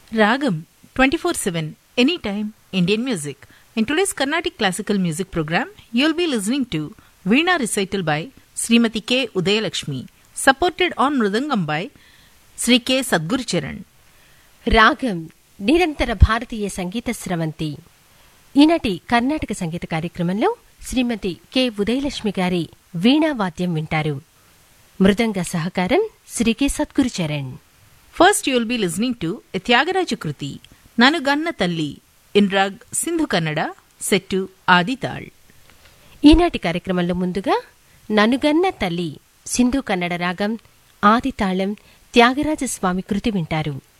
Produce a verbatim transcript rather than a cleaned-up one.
Ragam twenty-four seven Anytime Indian Music. In today's Carnatic Classical Music program, you'll be listening to Veena recital by Srimati K. Udayalakshmi, supported on Mridangam by Sri K. Sadgurucharan. రాగం నిరంతర భారతీయ సంగీత స్రవంతి. ఈనాటి కర్ణాటక సంగీత కార్యక్రమంలో శ్రీమతి K Udayalakshmi గారి వీణావాద్యం వింటారు. మృదంగ సహకారం Shri K Sadgurucharan. First, you'll be listening to a Tyagaraja Kruti, Nanuganna Talli, in rag Sindhu Kannada, set to Adi Tal. ఈనాటి కార్యక్రమంలో ముందుగా ననుగన్న తల్లి సింధు కన్నడ రాగం ఆది తాళం త్యాగరాజస్వామి కృతి వింటారు.